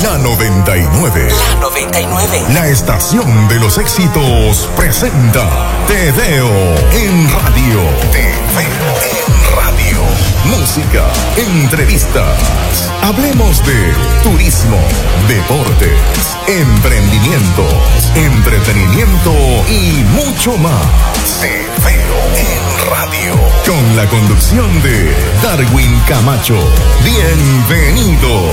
La 99. La 99. La estación de los éxitos presenta Te Veo en Radio. Te Veo en Radio. Música, entrevistas. Hablemos de turismo, deportes, emprendimientos, entretenimiento y mucho más. Te Veo en Radio. Con la conducción de Darwin Camacho. Bienvenidos.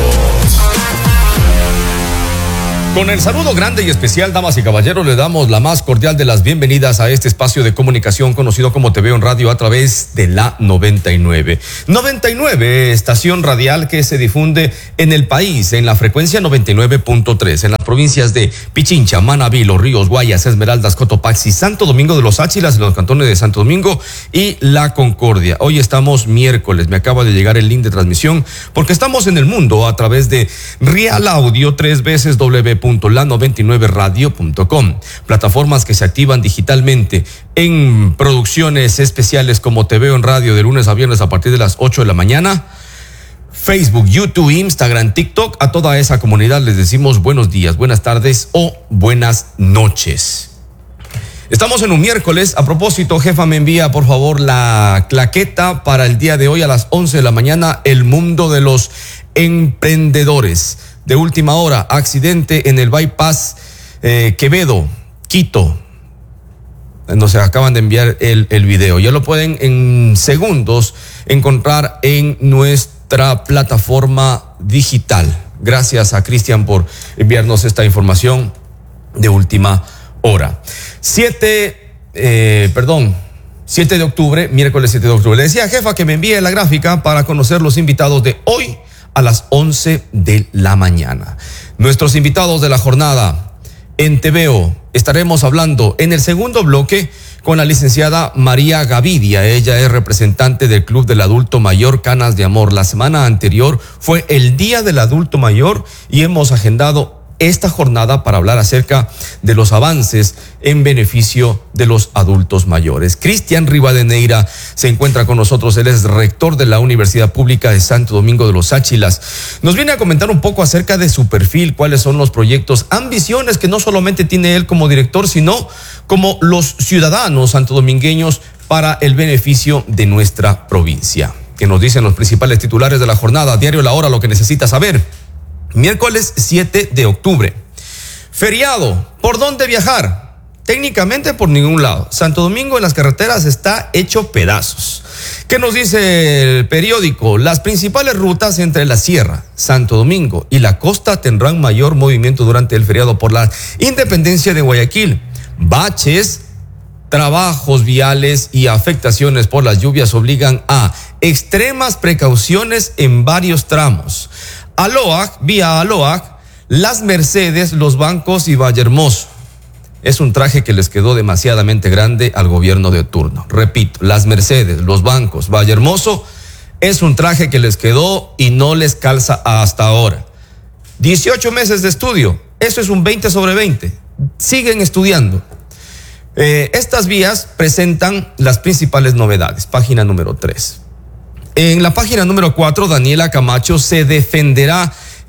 Con el saludo grande y especial, damas y caballeros, le damos la más cordial de las bienvenidas a este espacio de comunicación conocido como Te Veo en Radio a través de la 99. 99, estación radial que se difunde en el país en la frecuencia 99.3, en las provincias de Pichincha, Manabí, Los Ríos, Guayas, Esmeraldas, Cotopaxi, Santo Domingo de los Áchilas, en los cantones de Santo Domingo y La Concordia. Hoy estamos miércoles, me acaba de llegar el link de transmisión porque estamos en el mundo a través de Real Audio, 3 veces la99radio.com, plataformas que se activan digitalmente en producciones especiales como Te Veo en Radio de lunes a viernes a partir de las 8 de la mañana. Facebook, YouTube, Instagram, TikTok, a toda esa comunidad les decimos buenos días, buenas tardes o buenas noches. Estamos en un miércoles. A propósito, jefa, me envía por favor la claqueta para el día de hoy a las 11 de la mañana, el mundo de los emprendedores. De última hora, accidente en el bypass Quevedo, Quito. Nos acaban de enviar el video. Ya lo pueden en segundos encontrar en nuestra plataforma digital. Gracias a Cristian por enviarnos esta información de última hora. 7 de octubre, miércoles 7 de octubre. Le decía, jefa, que me envíe la gráfica para conocer los invitados de hoy a las 11 de la mañana. Nuestros invitados de la jornada en Te Veo, estaremos hablando en el segundo bloque con la licenciada María Gavidia. Ella es representante del Club del Adulto Mayor Canas de Amor. La semana anterior fue el Día del Adulto Mayor y hemos agendado esta jornada para hablar acerca de los avances en beneficio de los adultos mayores. Cristian Rivadeneira se encuentra con nosotros. Él es rector de la Universidad Pública de Santo Domingo de los Áchilas. Nos viene a comentar un poco acerca de su perfil, cuáles son los proyectos, ambiciones que no solamente tiene él como director, sino como los ciudadanos santodomingueños para el beneficio de nuestra provincia. Que nos dicen los principales titulares de la jornada. Diario La Hora, lo que necesita saber. Miércoles 7 de octubre. Feriado. ¿Por dónde viajar? Técnicamente por ningún lado. Santo Domingo en las carreteras está hecho pedazos. ¿Qué nos dice el periódico? Las principales rutas entre la Sierra, Santo Domingo y la costa tendrán mayor movimiento durante el feriado por la independencia de Guayaquil. Baches, trabajos viales y afectaciones por las lluvias obligan a extremas precauciones en varios tramos. Vía Aloac, Las Mercedes, Los Bancos y Vallehermoso. Es un traje que les quedó demasiadamente grande al gobierno de turno. Repito, Las Mercedes, Los Bancos, Vallehermoso, es un traje que les quedó y no les calza hasta ahora. 18 meses de estudio, eso es un 20 sobre 20. Siguen estudiando. Estas vías presentan las principales novedades. Página número 3. En la página número 4, Daniela Camacho se defenderá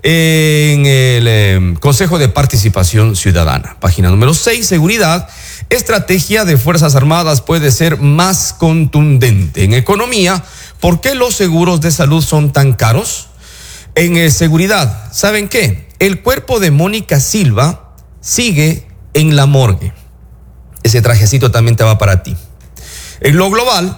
en el Consejo de Participación Ciudadana. Página número 6, seguridad. Estrategia de Fuerzas Armadas puede ser más contundente. En economía, ¿por qué los seguros de salud son tan caros? En seguridad, ¿saben qué? El cuerpo de Mónica Silva sigue en la morgue. Ese trajecito también te va para ti. En lo global,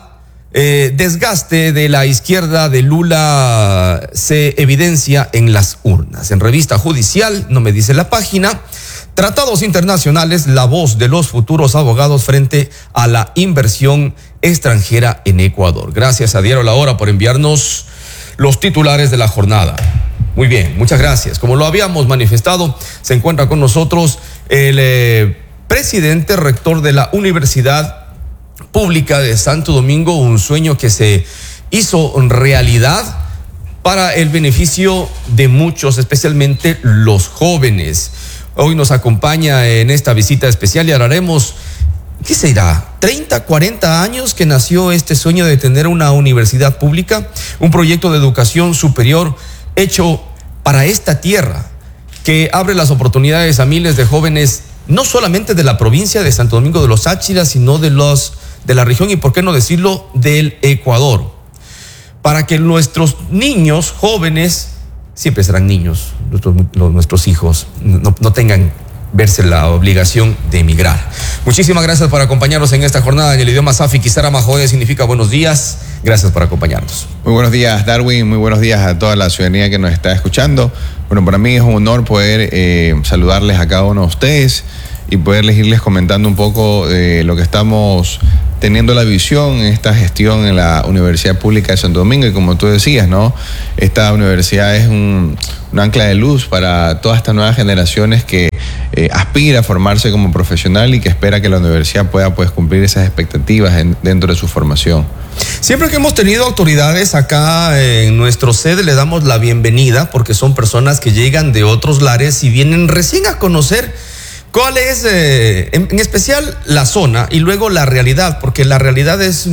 desgaste de la izquierda de Lula se evidencia en las urnas. En Revista Judicial, no me dice la página, tratados internacionales, la voz de los futuros abogados frente a la inversión extranjera en Ecuador. Gracias a Diario La Hora por enviarnos los titulares de la jornada. Muy bien, muchas gracias. Como lo habíamos manifestado, se encuentra con nosotros el presidente rector de la Universidad Pública de Santo Domingo, un sueño que se hizo realidad para el beneficio de muchos, especialmente los jóvenes. Hoy nos acompaña en esta visita especial y hablaremos, ¿qué será? 30, 40 años que nació este sueño de tener una universidad pública, un proyecto de educación superior hecho para esta tierra, que abre las oportunidades a miles de jóvenes, no solamente de la provincia de Santo Domingo de los Áchilas, sino de la región y, por qué no decirlo, del Ecuador, para que nuestros niños jóvenes, siempre serán niños, nuestros hijos, no tengan verse la obligación de emigrar. Muchísimas gracias por acompañarnos en esta jornada en el idioma Safi. Kisara Majoe significa buenos días. Gracias por acompañarnos. Muy buenos días, Darwin. Muy buenos días a toda la ciudadanía que nos está escuchando. Bueno, para mí es un honor poder saludarles a cada uno de ustedes y poderles irles comentando un poco lo que estamos teniendo la visión en esta gestión en la Universidad Pública de Santo Domingo. Y como tú decías, ¿no? Esta universidad es un ancla de luz para todas estas nuevas generaciones que aspira a formarse como profesional y que espera que la universidad pueda cumplir esas expectativas dentro de su formación. Siempre que hemos tenido autoridades acá en nuestro sede, le damos la bienvenida porque son personas que llegan de otros lares y vienen recién a conocer cuál es, en especial, la zona y luego la realidad, porque la realidad es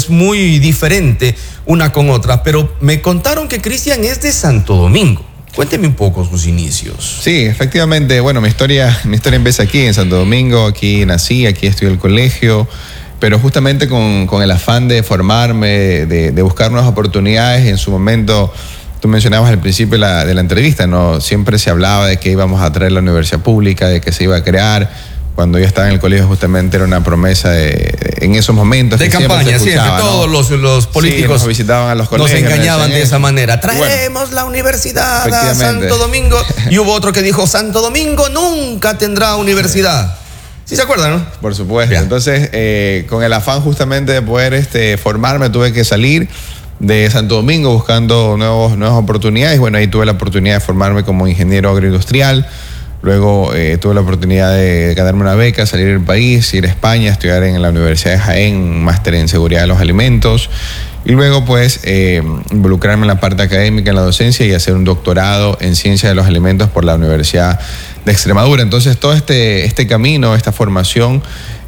muy diferente una con otra. Pero me contaron que Cristian es de Santo Domingo. Cuénteme un poco sus inicios. Sí, efectivamente, bueno, mi historia empieza aquí en Santo Domingo. Aquí nací, aquí estudié el colegio, pero justamente con el afán de formarme, de buscar nuevas oportunidades. En su momento, tú mencionabas al principio de la entrevista, ¿no? Siempre se hablaba de que íbamos a traer la universidad pública, de que se iba a crear. Cuando yo estaba en el colegio, justamente era una promesa en esos momentos. De campaña, sí, que todos los políticos nos visitaban a los colegios. Nos engañaban de esa manera. Traemos la universidad a Santo Domingo. Y hubo otro que dijo, Santo Domingo nunca tendrá universidad. ¿Sí se acuerdan, no? Por supuesto. Bien. Entonces, con el afán justamente de poder formarme, tuve que salir de Santo Domingo buscando nuevas oportunidades. Bueno, ahí tuve la oportunidad de formarme como ingeniero agroindustrial. Luego tuve la oportunidad de ganarme una beca, salir del país, ir a España, estudiar en la Universidad de Jaén, un máster en seguridad de los alimentos. Y luego, involucrarme en la parte académica, en la docencia y hacer un doctorado en ciencia de los alimentos por la Universidad de Extremadura. Entonces, todo este camino, esta formación,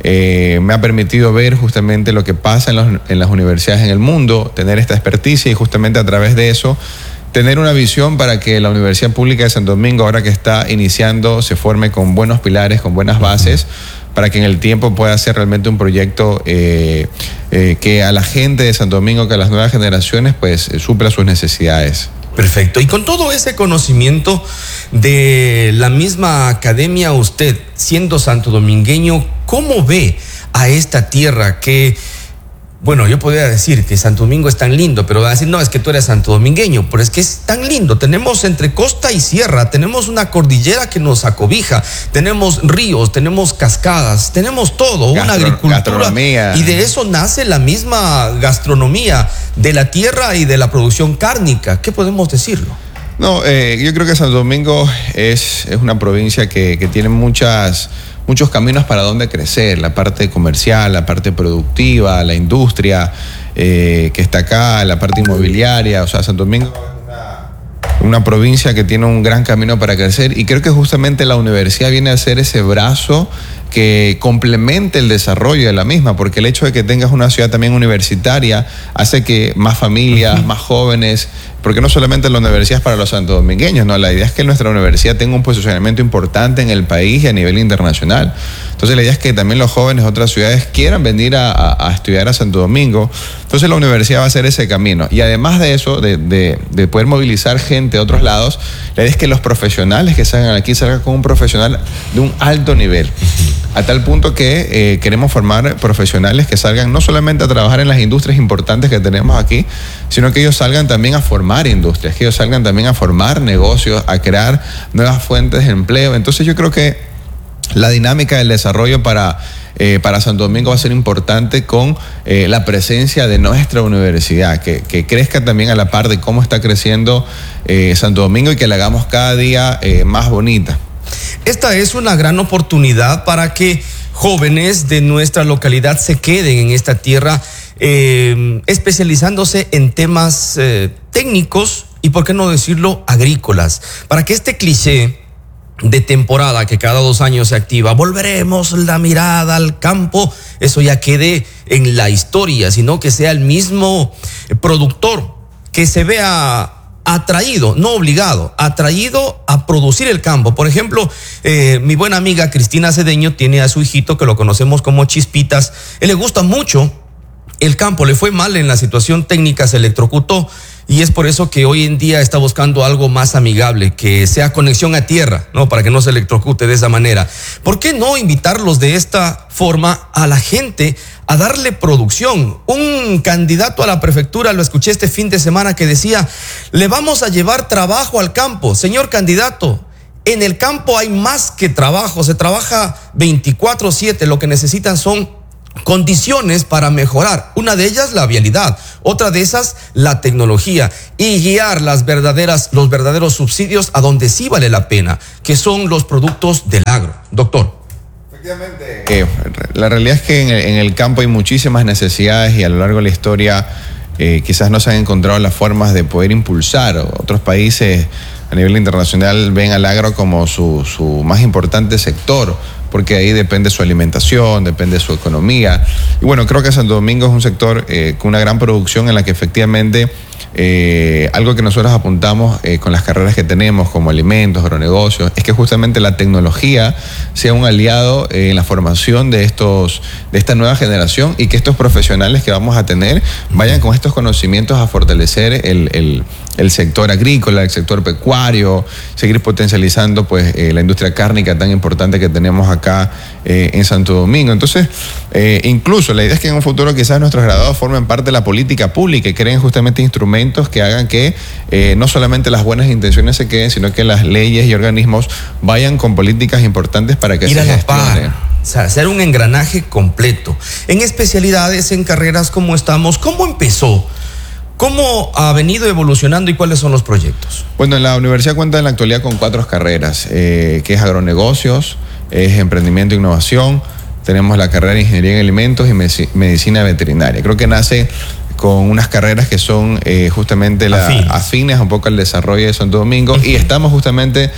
me ha permitido ver justamente lo que pasa en las universidades en el mundo, tener esta experticia y justamente a través de eso tener una visión para que la Universidad Pública de Santo Domingo, ahora que está iniciando, se forme con buenos pilares, con buenas bases, para que en el tiempo pueda ser realmente un proyecto que a la gente de Santo Domingo, que a las nuevas generaciones, supla sus necesidades. Perfecto. Y con todo ese conocimiento de la misma academia, usted, siendo santodomingueño, ¿cómo ve a esta tierra que... Bueno, yo podría decir que Santo Domingo es tan lindo, pero va a decir, no, es que tú eres santodomingueño, pero es que es tan lindo. Tenemos entre costa y sierra, tenemos una cordillera que nos acobija, tenemos ríos, tenemos cascadas, tenemos todo, una agricultura. Gastronomía. Y de eso nace la misma gastronomía de la tierra y de la producción cárnica. ¿Qué podemos decirlo? No, yo creo que Santo Domingo es una provincia que tiene muchos caminos para dónde crecer, la parte comercial, la parte productiva, la industria que está acá, la parte inmobiliaria. O sea, Santo Domingo es una provincia que tiene un gran camino para crecer y creo que justamente la universidad viene a ser ese brazo que complemente el desarrollo de la misma, porque el hecho de que tengas una ciudad también universitaria hace que más familias, más jóvenes, porque no solamente la universidad es para los santodomingueños, no, la idea es que nuestra universidad tenga un posicionamiento importante en el país y a nivel internacional. Entonces la idea es que también los jóvenes de otras ciudades quieran venir a estudiar a Santo Domingo. Entonces la universidad va a hacer ese camino. Y además de eso, de poder movilizar gente de otros lados, la idea es que los profesionales que salgan aquí salgan con un profesional de un alto nivel. A tal punto que queremos formar profesionales que salgan no solamente a trabajar en las industrias importantes que tenemos aquí, sino que ellos salgan también a formar industrias, que ellos salgan también a formar negocios, a crear nuevas fuentes de empleo. Entonces yo creo que la dinámica del desarrollo para Santo Domingo va a ser importante con la presencia de nuestra universidad, que crezca también a la par de cómo está creciendo Santo Domingo y que la hagamos cada día más bonita. Esta es una gran oportunidad para que jóvenes de nuestra localidad se queden en esta tierra especializándose en temas técnicos y, por qué no decirlo, agrícolas, para que este cliché de temporada que cada 2 años se activa, volveremos la mirada al campo, eso ya quede en la historia, sino que sea el mismo productor, que se vea atraído, no obligado, atraído a producir el campo. Por ejemplo, mi buena amiga Cristina Cedeño tiene a su hijito que lo conocemos como Chispitas. Él le gusta mucho el campo, le fue mal en la situación técnica, se electrocutó. Y es por eso que hoy en día está buscando algo más amigable, que sea conexión a tierra, ¿no? Para que no se electrocute de esa manera. ¿Por qué no invitarlos de esta forma a la gente a darle producción? Un candidato a la prefectura, lo escuché este fin de semana, que decía: le vamos a llevar trabajo al campo. Señor candidato, en el campo hay más que trabajo, se trabaja 24/7, lo que necesitan son condiciones para mejorar. Una de ellas, la vialidad. Otra de esas, la tecnología. Y guiar los verdaderos subsidios a donde sí vale la pena, que son los productos del agro. Doctor. Efectivamente. La realidad es que en el campo hay muchísimas necesidades y a lo largo de la historia quizás no se han encontrado las formas de poder impulsar. Otros países a nivel internacional ven al agro como su más importante sector, porque ahí depende su alimentación, depende su economía. Y bueno, creo que Santo Domingo es un sector con una gran producción en la que efectivamente algo que nosotros apuntamos con las carreras que tenemos como alimentos, agronegocios, es que justamente la tecnología sea un aliado en la formación de esta nueva generación, y que estos profesionales que vamos a tener vayan con estos conocimientos a fortalecer el sector agrícola, el sector pecuario, seguir potencializando pues la industria cárnica tan importante que tenemos acá en Santo Domingo. Entonces, incluso la idea es que en un futuro quizás nuestros graduados formen parte de la política pública y creen justamente instrumentos que hagan que no solamente las buenas intenciones se queden, sino que las leyes y organismos vayan con políticas importantes para que se gestione. O sea, hacer un engranaje completo. En especialidades, en carreras, ¿cómo estamos? ¿Cómo empezó? ¿Cómo ha venido evolucionando y cuáles son los proyectos? Bueno, la universidad cuenta en la actualidad con 4 carreras, que es agronegocios, es emprendimiento e innovación, tenemos la carrera de ingeniería en alimentos y medicina veterinaria. Creo que nace con unas carreras que son justamente afines un poco al desarrollo de Santo Domingo, y estamos justamente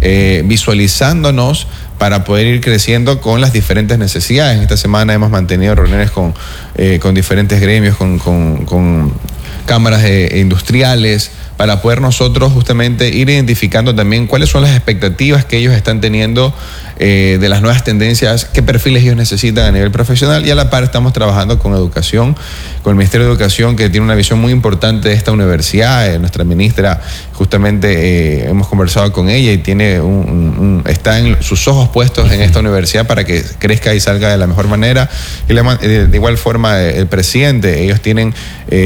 visualizándonos para poder ir creciendo con las diferentes necesidades. Esta semana hemos mantenido reuniones con diferentes gremios, con cámaras industriales, para poder nosotros justamente ir identificando también cuáles son las expectativas que ellos están teniendo de las nuevas tendencias, qué perfiles ellos necesitan a nivel profesional, y a la par estamos trabajando con educación, con el Ministerio de Educación, que tiene una visión muy importante de esta universidad. Nuestra ministra, justamente hemos conversado con ella y tiene está en sus ojos puestos en esta universidad para que crezca y salga de la mejor manera. Y de igual forma el presidente, ellos tienen,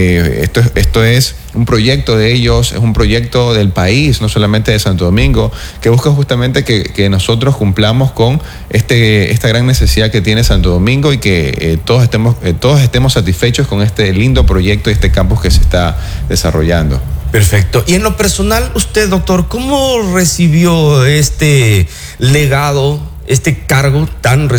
esto es un proyecto de ellos, es un proyecto del país, no solamente de Santo Domingo, que busca justamente que nosotros cumplamos con esta gran necesidad que tiene Santo Domingo, y que todos estemos satisfechos con este lindo proyecto y este campus que se está desarrollando. Perfecto. Y en lo personal, usted, doctor, ¿cómo recibió este legado, este cargo tan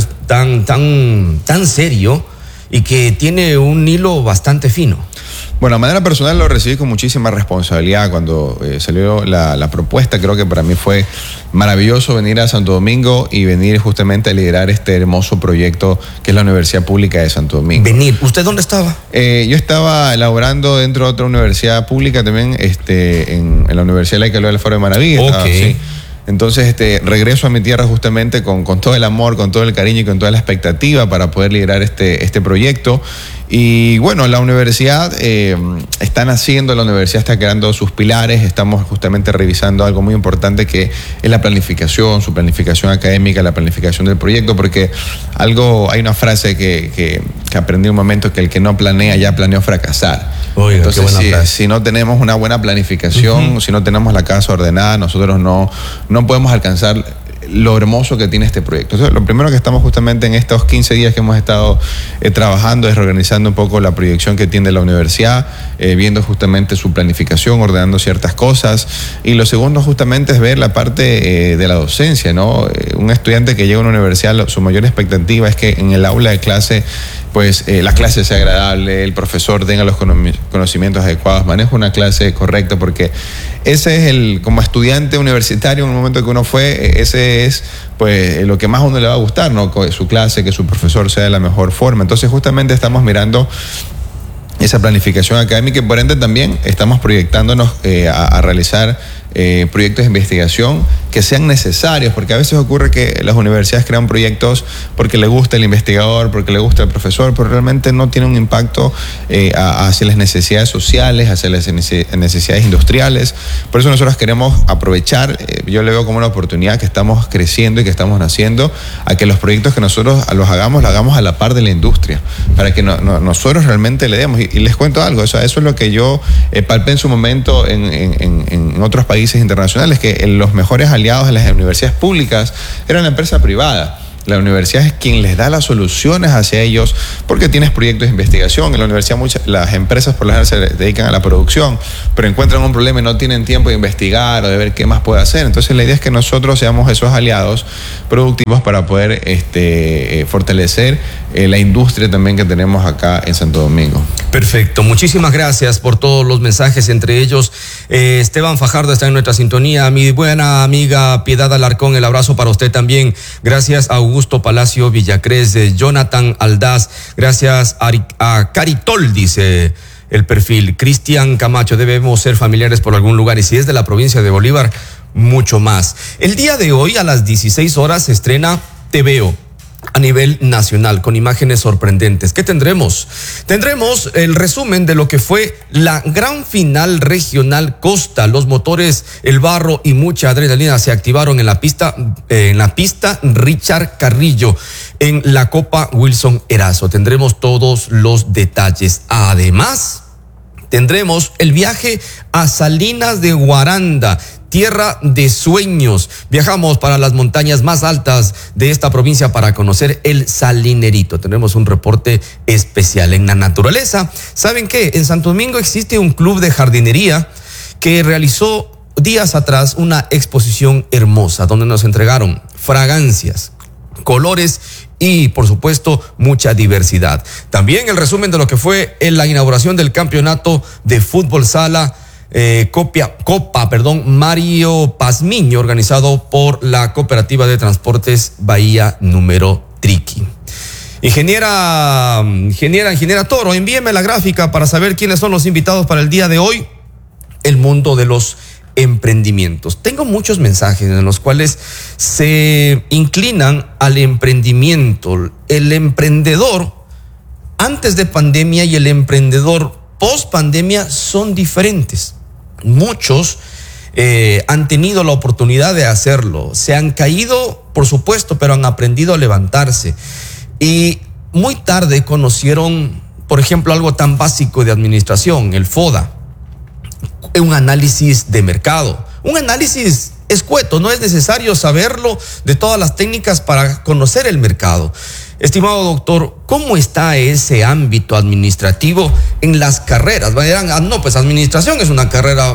serio y que tiene un hilo bastante fino? Bueno, de manera personal lo recibí con muchísima responsabilidad cuando salió la propuesta. Creo que para mí fue maravilloso venir a Santo Domingo y venir justamente a liderar este hermoso proyecto que es la Universidad Pública de Santo Domingo. ¿Usted dónde estaba? Yo estaba elaborando dentro de otra universidad pública también, en la Universidad Laica del Faro de Manaví. Okay. Sí. Entonces regreso a mi tierra justamente con todo el amor, con todo el cariño y con toda la expectativa para poder liderar este proyecto. Y bueno, la universidad está naciendo, la universidad está creando sus pilares. Estamos justamente revisando algo muy importante, que es la planificación, su planificación académica, la planificación del proyecto, porque hay una frase que aprendí un momento, que el que no planea ya planeó fracasar. Oiga, entonces si no tenemos una buena planificación, si no tenemos la casa ordenada, nosotros no podemos alcanzar lo hermoso que tiene este proyecto. Entonces, lo primero que estamos justamente en estos 15 días que hemos estado trabajando es reorganizando un poco la proyección que tiene la universidad, viendo justamente su planificación, ordenando ciertas cosas. Y lo segundo justamente es ver la parte de la docencia, ¿no? Un estudiante que llega a una universidad, su mayor expectativa es que en el aula de clase pues la clase sea agradable, el profesor tenga los conocimientos adecuados, maneje una clase correcta, porque ese es como estudiante universitario, en el momento que uno fue, ese es pues lo que más a uno le va a gustar, ¿no? Su clase, que su profesor sea de la mejor forma. Entonces justamente estamos mirando esa planificación académica y por ende también estamos proyectándonos a realizar proyectos de investigación que sean necesarios, porque a veces ocurre que las universidades crean proyectos porque le gusta el investigador, porque le gusta el profesor, pero realmente no tiene un impacto hacia las necesidades sociales, hacia las necesidades industriales. Por eso nosotros queremos aprovechar, yo le veo como una oportunidad que estamos creciendo y que estamos naciendo, a que los proyectos que nosotros los hagamos a la par de la industria, para que nosotros realmente le demos. Y les cuento algo, o sea, eso es lo que yo palpé en su momento en otros países internacionales, que los mejores aliados de las universidades públicas eran la empresa privada. La universidad es quien les da las soluciones hacia ellos, porque tienes proyectos de investigación. En la universidad las empresas por lo general se dedican a la producción, pero encuentran un problema y no tienen tiempo de investigar o de ver qué más puede hacer. Entonces la idea es que nosotros seamos esos aliados productivos para poder fortalecer la industria también que tenemos acá en Santo Domingo. Perfecto, muchísimas gracias por todos los mensajes, entre ellos Esteban Fajardo está en nuestra sintonía, mi buena amiga Piedad Alarcón, el abrazo para usted también, gracias a Augusto Palacio Villacrés, Jonathan Aldaz, gracias a Caritol, dice el perfil, Cristian Camacho, debemos ser familiares por algún lugar y si es de la provincia de Bolívar, mucho más. El día de hoy a las 16 horas se estrena TVO a nivel nacional con imágenes sorprendentes. ¿Qué tendremos? Tendremos el resumen de lo que fue la gran final regional Costa. Los motores, el barro y mucha adrenalina se activaron en la pista Richard Carrillo en la Copa Wilson Erazo. Tendremos todos los detalles. Además, tendremos el viaje a Salinas de Guaranda, tierra de sueños. Viajamos para las montañas más altas de esta provincia para conocer el Salinerito. Tenemos un reporte especial en la naturaleza. ¿Saben qué? En Santo Domingo existe un club de jardinería que realizó días atrás una exposición hermosa donde nos entregaron fragancias, colores y, por supuesto, mucha diversidad. También el resumen de lo que fue en la inauguración del campeonato de fútbol sala Copa Mario Pazmiño, organizado por la Cooperativa de Transportes Bahía número Triqui. Ingeniera Toro, envíeme la gráfica para saber quiénes son los invitados para el día de hoy. El mundo de los emprendimientos. Tengo muchos mensajes en los cuales se inclinan al emprendimiento. El emprendedor antes de pandemia y el emprendedor post pandemia son diferentes. Muchos han tenido la oportunidad de hacerlo. Se han caído, por supuesto, pero han aprendido a levantarse. Y muy tarde conocieron, por ejemplo, algo tan básico de administración, el FODA. Un análisis de mercado, un análisis escueto, no es necesario saberlo de todas las técnicas para conocer el mercado. Estimado doctor, ¿cómo está ese ámbito administrativo en las carreras? Dirán, no, pues administración es una carrera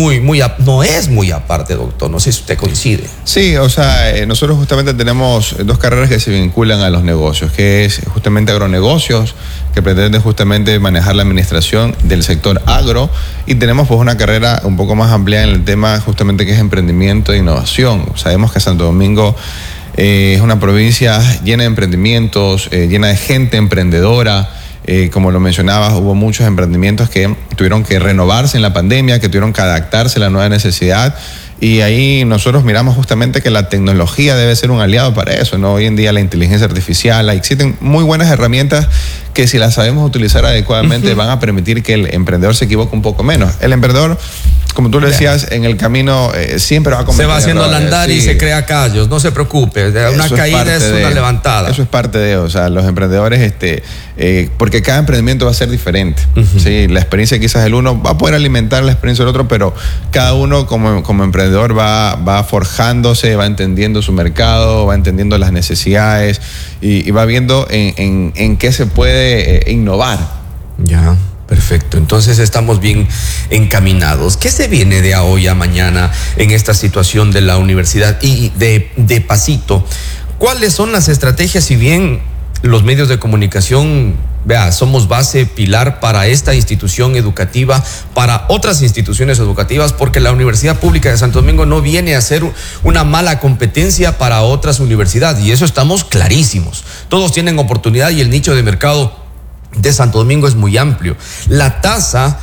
no es muy aparte, doctor, no sé si usted coincide. Sí, o sea, nosotros justamente tenemos dos carreras que se vinculan a los negocios, que es justamente agronegocios, que pretende justamente manejar la administración del sector agro, y tenemos pues una carrera un poco más amplia en el tema justamente que es emprendimiento e innovación. Sabemos que Santo Domingo es una provincia llena de emprendimientos, llena de gente emprendedora. Como lo mencionabas, hubo muchos emprendimientos que tuvieron que renovarse en la pandemia, que tuvieron que adaptarse a la nueva necesidad. Y ahí nosotros miramos justamente que la tecnología debe ser un aliado para eso, ¿no? Hoy en día la inteligencia artificial, existen muy buenas herramientas que si las sabemos utilizar adecuadamente van a permitir que el emprendedor se equivoque un poco menos. El emprendedor, como tú le decías, en el camino siempre va a cometer se va haciendo errores, al andar y se crea callos, no se preocupe, una caída es una levantada. Eso es parte de, o sea, los emprendedores, porque cada emprendimiento va a ser diferente. ¿Sí? La experiencia quizás del uno va a poder alimentar la experiencia del otro, pero cada uno como emprendedor va forjándose, va entendiendo su mercado, va entendiendo las necesidades y va viendo en qué se puede innovar. Ya. Perfecto, entonces estamos bien encaminados. ¿Qué se viene de hoy a mañana en esta situación de la universidad y de pasito? ¿Cuáles son las estrategias? Si bien los medios de comunicación, somos base pilar para esta institución educativa, para otras instituciones educativas, porque la Universidad Pública de Santo Domingo no viene a ser una mala competencia para otras universidades, y eso estamos clarísimos. Todos tienen oportunidad y el nicho de mercado de Santo Domingo es muy amplio. La tasa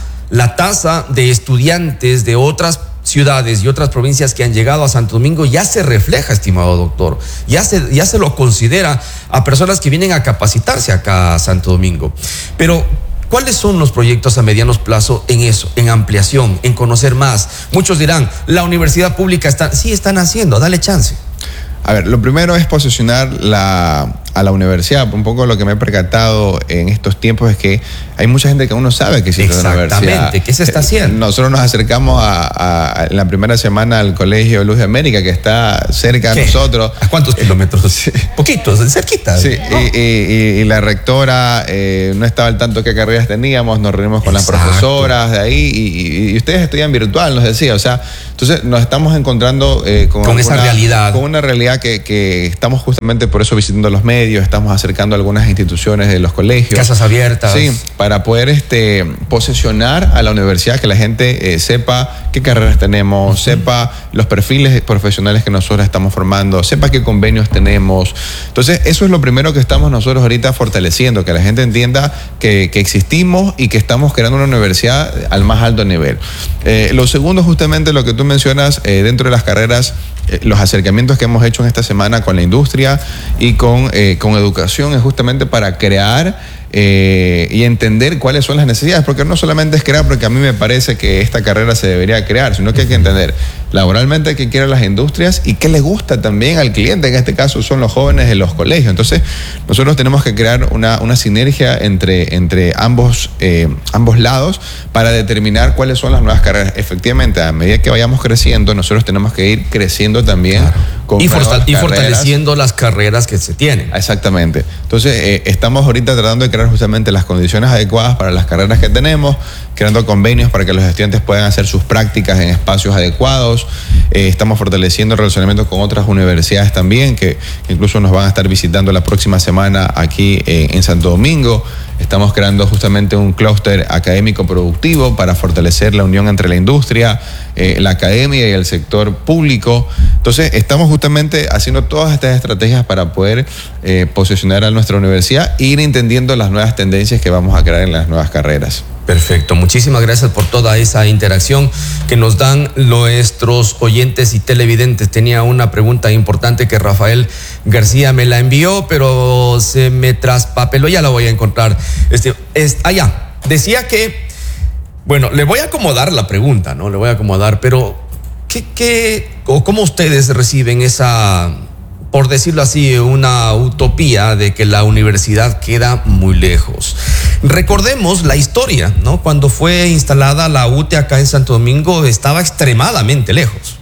de estudiantes de otras ciudades y otras provincias que han llegado a Santo Domingo ya se refleja, estimado doctor. Ya se lo considera a personas que vienen a capacitarse acá a Santo Domingo. Pero ¿cuáles son los proyectos a mediano plazo en eso, en ampliación, en conocer más? Muchos dirán, la universidad pública están haciendo, dale chance. A ver, lo primero es posicionar a la universidad. Un poco lo que me he percatado en estos tiempos es que hay mucha gente que aún no sabe que existe una universidad. Exactamente, ¿qué se está haciendo? Nosotros nos acercamos en la primera semana al Colegio Luz de América, que está cerca de nosotros. ¿A cuántos kilómetros? Sí. Poquitos, cerquita. Sí, ¿no? y la rectora no estaba al tanto de qué carreras teníamos, nos reunimos con las profesoras de ahí y ustedes estudian virtual, nos decía. O sea, entonces nos estamos encontrando con esa realidad. Con una realidad que estamos justamente por eso visitando los medios, estamos acercando a algunas instituciones de los colegios. Casas abiertas. Sí, para poder posesionar a la universidad, que la gente sepa qué carreras tenemos, sepa los perfiles profesionales que nosotros estamos formando, sepa qué convenios tenemos. Entonces, eso es lo primero que estamos nosotros ahorita fortaleciendo, que la gente entienda que existimos y que estamos creando una universidad al más alto nivel. Lo segundo, justamente lo que tú mencionas, dentro de las carreras, los acercamientos que hemos hecho en esta semana con la industria y con educación es justamente para crear y entender cuáles son las necesidades, porque no solamente es crear porque a mí me parece que esta carrera se debería crear, sino que hay que entender laboralmente qué quieren las industrias y qué le gusta también al cliente, en este caso son los jóvenes de los colegios. Entonces nosotros tenemos que crear una sinergia entre ambos lados para determinar cuáles son las nuevas carreras. Efectivamente, a medida que vayamos creciendo, nosotros tenemos que ir creciendo también, claro, con y fortaleciendo las carreras que se tienen. Exactamente. Entonces estamos ahorita tratando de crear justamente las condiciones adecuadas para las carreras que tenemos, creando convenios para que los estudiantes puedan hacer sus prácticas en espacios adecuados. Estamos fortaleciendo el relacionamiento con otras universidades también, que incluso nos van a estar visitando la próxima semana aquí en Santo Domingo. Estamos creando justamente un clúster académico productivo para fortalecer la unión entre la industria, la academia y el sector público. Entonces, estamos justamente haciendo todas estas estrategias para poder posicionar a nuestra universidad e ir entendiendo las nuevas tendencias que vamos a crear en las nuevas carreras. Perfecto, muchísimas gracias por toda esa interacción que nos dan nuestros oyentes y televidentes. Tenía una pregunta importante que Rafael García me la envió, pero se me traspapeló, ya la voy a encontrar. Decía que, bueno, le voy a acomodar la pregunta, ¿no? Le voy a acomodar, pero ¿cómo ustedes reciben esa, por decirlo así, una utopía de que la universidad queda muy lejos? Recordemos la historia, ¿no? Cuando fue instalada la UTE acá en Santo Domingo, estaba extremadamente lejos.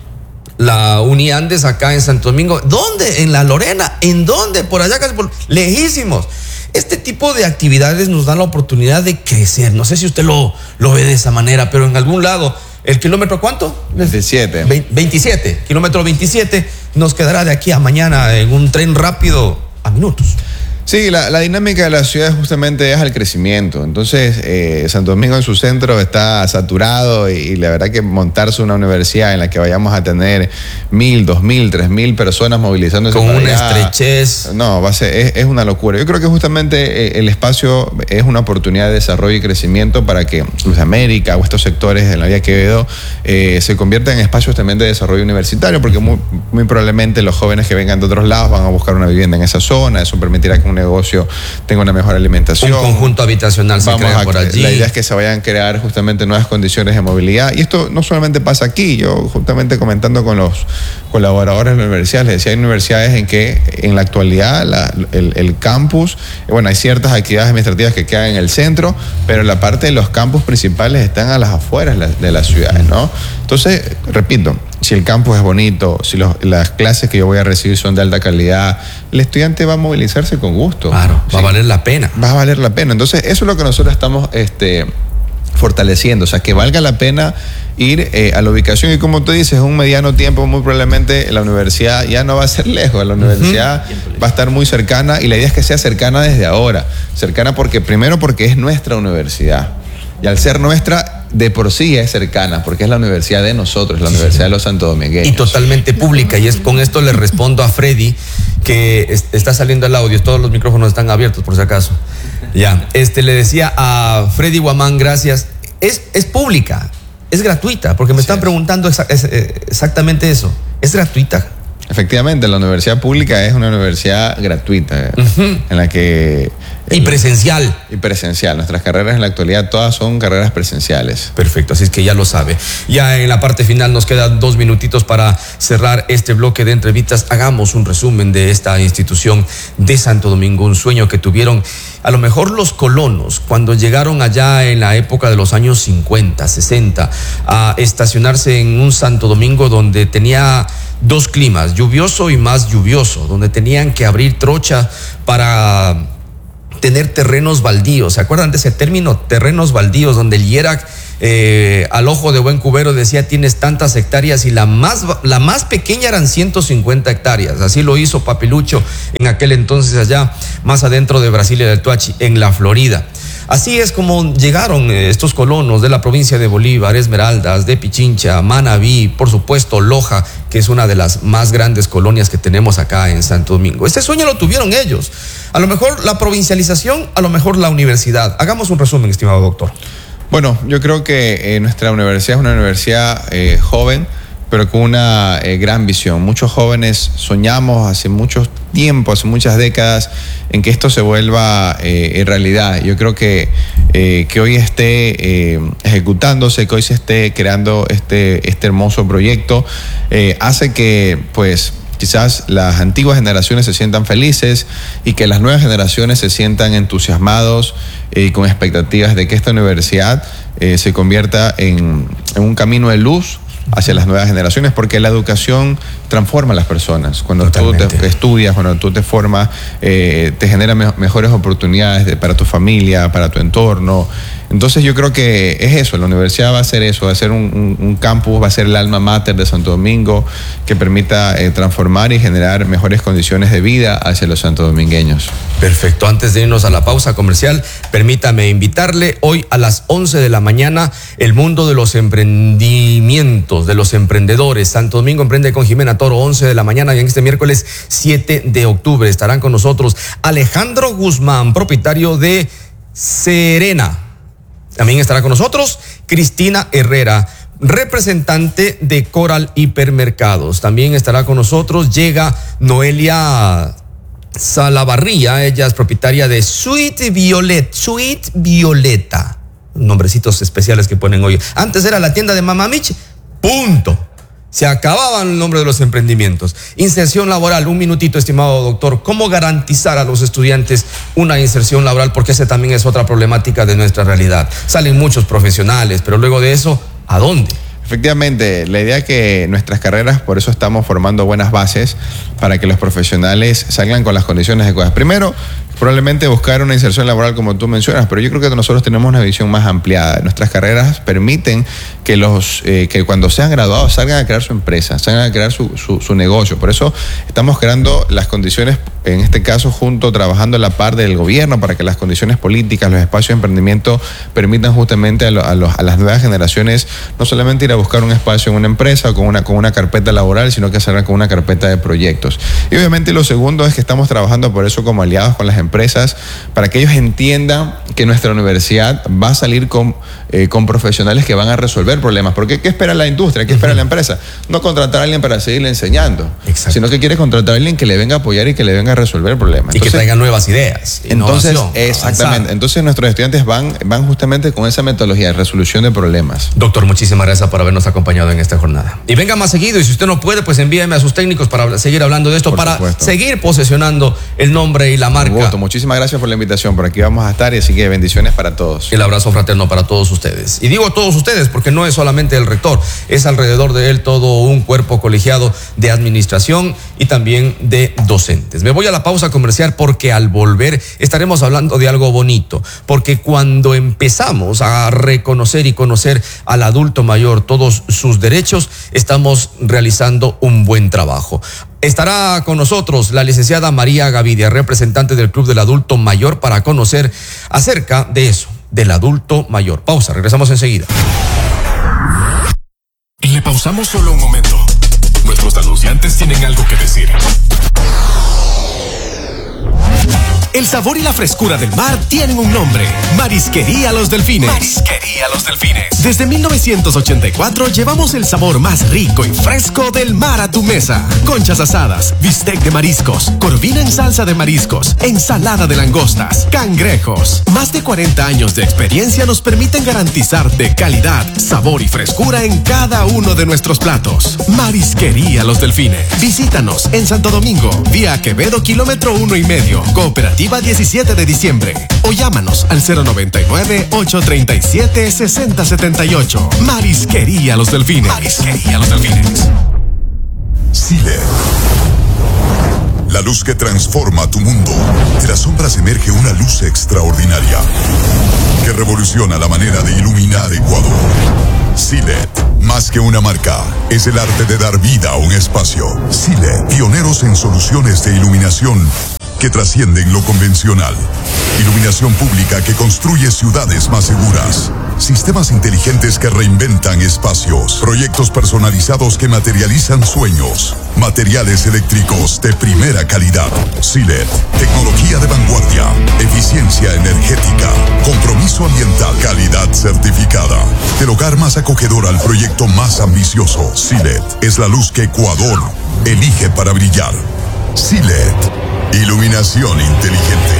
La Uniandes acá en Santo Domingo, ¿dónde? En la Lorena, ¿en dónde? Por allá, casi lejísimos. Este tipo de actividades nos dan la oportunidad de crecer. No sé si usted lo ve de esa manera, pero en algún lado, ¿el kilómetro cuánto? 27. 27, kilómetro 27, nos quedará de aquí a mañana en un tren rápido a minutos. Sí, la dinámica de la ciudad justamente es al crecimiento. Entonces, Santo Domingo en su centro está saturado y la verdad que montarse una universidad en la que vayamos a tener 1,000, 2,000, 3,000 personas movilizándose con para una allá, estrechez. No, es una locura. Yo creo que justamente el espacio es una oportunidad de desarrollo y crecimiento para que Luz de América o estos sectores de la Vía Quevedo se conviertan en espacios también de desarrollo universitario, porque muy probablemente los jóvenes que vengan de otros lados van a buscar una vivienda en esa zona. Eso permitirá que un negocio tenga una mejor alimentación. Un conjunto habitacional se crea por allí. La idea es que se vayan a crear justamente nuevas condiciones de movilidad. Y esto no solamente pasa aquí. Yo justamente comentando con los colaboradores de la universidad, les decía, hay universidades en que en la actualidad el campus, bueno, hay ciertas actividades administrativas que quedan en el centro, pero la parte de los campus principales están a las afueras de las ciudades, ¿no? Entonces, repito, si el campus es bonito, si las clases que yo voy a recibir son de alta calidad, el estudiante va a movilizarse con gusto. Claro, ¿sí? Va a valer la pena. Va a valer la pena. Entonces, eso es lo que nosotros estamos fortaleciendo, o sea, que valga la pena ir a la ubicación. Y como tú dices, en un mediano tiempo, muy probablemente la universidad ya no va a ser lejos, la universidad va a estar muy cercana, y la idea es que sea cercana desde ahora. Cercana primero porque es nuestra universidad, y al ser nuestra, de por sí es cercana, porque es la universidad de nosotros, la universidad de los santodomingueños. Y totalmente pública, y con esto le respondo a Freddy, que está saliendo el audio, todos los micrófonos están abiertos por si acaso. Ya, le decía a Freddy Guamán, gracias. Es pública, es gratuita, porque me están preguntando exactamente eso. ¿Es gratuita? Efectivamente, la universidad pública es una universidad gratuita, en la que... Y presencial. Y presencial. Nuestras carreras en la actualidad todas son carreras presenciales. Perfecto, así es que ya lo sabe. Ya en la parte final nos quedan 2 minutitos para cerrar este bloque de entrevistas. Hagamos un resumen de esta institución de Santo Domingo, un sueño que tuvieron a lo mejor los colonos cuando llegaron allá en la época de los años 50, 60, a estacionarse en un Santo Domingo donde tenía 2 climas, lluvioso y más lluvioso, donde tenían que abrir trocha para tener terrenos baldíos. ¿Se acuerdan de ese término? Terrenos baldíos, donde el IERAC al ojo de buen cubero decía tienes tantas hectáreas y la más pequeña eran 150 hectáreas. Así lo hizo Papilucho en aquel entonces allá, más adentro de Brasilia del Tuachi, en la Florida. Así es como llegaron estos colonos de la provincia de Bolívar, Esmeraldas, de Pichincha, Manabí, por supuesto Loja, que es una de las más grandes colonias que tenemos acá en Santo Domingo. Este sueño lo tuvieron ellos. A lo mejor la provincialización, a lo mejor la universidad. Hagamos un resumen, estimado doctor. Bueno, yo creo que nuestra universidad es una universidad joven, pero con una gran visión. Muchos jóvenes soñamos hace mucho tiempo, hace muchas décadas, en que esto se vuelva realidad. Yo creo que hoy esté ejecutándose, que hoy se esté creando este hermoso proyecto, hace que, pues, quizás las antiguas generaciones se sientan felices y que las nuevas generaciones se sientan entusiasmados y con expectativas de que esta universidad se convierta en un camino de luz hacia las nuevas generaciones, porque la educación transforma a las personas. Cuando Totalmente. Tú te estudias, cuando tú te formas, te genera mejores oportunidades para tu familia, para tu entorno. Entonces yo creo que es eso, la universidad va a ser eso, va a ser un campus, va a ser el alma mater de Santo Domingo, que permita transformar y generar mejores condiciones de vida hacia los santodomingueños. Perfecto, antes de irnos a la pausa comercial, permítame invitarle hoy a las 11 de la mañana, el mundo de los emprendimientos, de los emprendedores. Santo Domingo Emprende con Jimena Toro, 11 de la mañana, y en este miércoles 7 de octubre estarán con nosotros Alejandro Guzmán, propietario de Serena. También estará con nosotros Cristina Herrera, representante de Coral Hipermercados. También estará con nosotros, llega Noelia Salavarría, ella es propietaria de Sweet Violeta. Nombrecitos especiales que ponen hoy. Antes era la tienda de Mamá Mich, punto. Se acababan el nombre de los emprendimientos. Inserción laboral, un minutito, estimado doctor. ¿Cómo garantizar a los estudiantes una inserción laboral? Porque esa también es otra problemática de nuestra realidad. Salen muchos profesionales, pero luego de eso, ¿a dónde? Efectivamente, la idea es que nuestras carreras, por eso estamos formando buenas bases para que los profesionales salgan con las condiciones adecuadas. Primero, probablemente buscar una inserción laboral como tú mencionas, pero yo creo que nosotros tenemos una visión más ampliada. Nuestras carreras permiten que que cuando sean graduados salgan a crear su empresa, salgan a crear su negocio. Por eso estamos creando las condiciones, en este caso trabajando a la par del gobierno, para que las condiciones políticas, los espacios de emprendimiento permitan justamente a las nuevas generaciones no solamente ir a buscar un espacio en una empresa o con una carpeta laboral, sino que salgan con una carpeta de proyectos. Y obviamente lo segundo es que estamos trabajando por eso como aliados con las empresas, para que ellos entiendan que nuestra universidad va a salir con profesionales que van a resolver problemas. Porque ¿qué espera la industria? ¿Qué espera la empresa? No contratar a alguien para seguirle enseñando, sino que quiere contratar a alguien que le venga a apoyar y que le venga a resolver problemas. Y que traiga nuevas ideas. Entonces, exactamente. Avanzar. Entonces nuestros estudiantes van justamente con esa metodología de resolución de problemas. Doctor, muchísimas gracias por habernos acompañado en esta jornada. Y venga más seguido, y si usted no puede, pues envíeme a sus técnicos para seguir hablando de esto, por para supuesto. Seguir posesionando el nombre y la marca. Muchísimas gracias por la invitación, por aquí vamos a estar, y así que bendiciones para todos. El abrazo fraterno para todos ustedes. Y digo todos ustedes porque no es solamente el rector, es alrededor de él todo un cuerpo colegiado de administración y también de docentes. Me voy a la pausa comercial porque al volver estaremos hablando de algo bonito, porque cuando empezamos a reconocer y conocer al adulto mayor todos sus derechos, estamos realizando un buen trabajo. Estará con nosotros la licenciada María Gavidia, representante del Club del Adulto Mayor, para conocer acerca de eso, del adulto mayor. Pausa, regresamos enseguida. Le pausamos solo un momento. Nuestros anunciantes tienen algo que decir. El sabor y la frescura del mar tienen un nombre. Marisquería Los Delfines. Marisquería Los Delfines. Desde 1984 llevamos el sabor más rico y fresco del mar a tu mesa. Conchas asadas, bistec de mariscos, corvina en salsa de mariscos, ensalada de langostas, cangrejos. Más de 40 años de experiencia nos permiten garantizarte calidad, sabor y frescura en cada uno de nuestros platos. Marisquería Los Delfines. Visítanos en Santo Domingo, vía Quevedo, kilómetro 1,5, Cooperativa 17 de diciembre. O llámanos al 099-837-6078. Marisquería Los Delfines. Marisquería Los Delfines. Silet. La luz que transforma tu mundo. De las sombras emerge una luz extraordinaria que revoluciona la manera de iluminar Ecuador. Silet, más que una marca, es el arte de dar vida a un espacio. Silet, pioneros en soluciones de iluminación que trascienden lo convencional. Iluminación pública que construye ciudades más seguras. Sistemas inteligentes que reinventan espacios. Proyectos personalizados que materializan sueños. Materiales eléctricos de primera calidad. Silet, tecnología de vanguardia. Eficiencia energética. Compromiso ambiental. Calidad certificada. Del hogar más acogedor al proyecto más ambicioso. Silet es la luz que Ecuador elige para brillar. Silet, iluminación inteligente.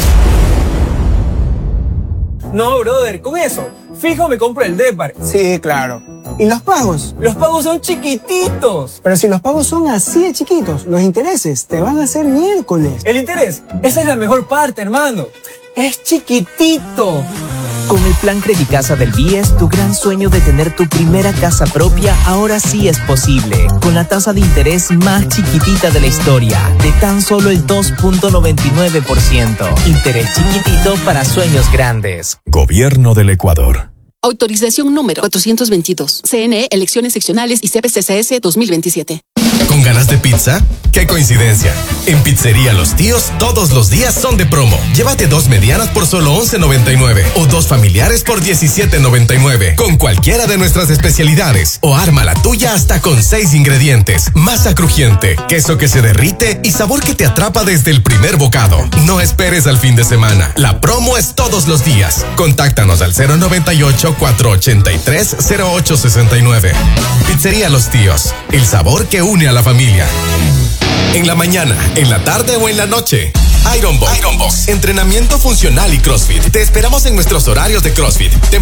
No, brother, con eso, fijo me compro el Depar. Sí, claro. ¿Y los pagos? Los pagos son chiquititos. Pero si los pagos son así de chiquitos, los intereses te van a hacer miércoles. El interés, esa es la mejor parte, hermano. Es chiquitito. Con el plan Credicasa del BIES, tu gran sueño de tener tu primera casa propia ahora sí es posible. Con la tasa de interés más chiquitita de la historia, de tan solo el 2.99%. Interés chiquitito para sueños grandes. Gobierno del Ecuador. Autorización número 422. CNE, Elecciones Seccionales y CPCCS 2027. ¿Con ganas de pizza? ¡Qué coincidencia! En Pizzería Los Tíos, todos los días son de promo. Llévate 2 medianas por solo $11.99 o 2 familiares por $17.99 con cualquiera de nuestras especialidades. O arma la tuya hasta con 6 ingredientes. Masa crujiente, queso que se derrite y sabor que te atrapa desde el primer bocado. No esperes al fin de semana. La promo es todos los días. Contáctanos al 098-483-0869. Pizzería Los Tíos, el sabor que une a la familia. En la mañana, en la tarde o en la noche. Ironbox. Entrenamiento funcional y CrossFit. Te esperamos en nuestros horarios de CrossFit.